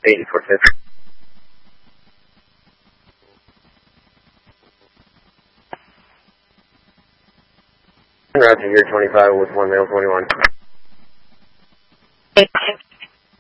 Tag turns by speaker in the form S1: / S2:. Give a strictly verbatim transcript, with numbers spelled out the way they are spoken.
S1: eighty-four fifty. Roger, you're twenty-five with one male twenty-one.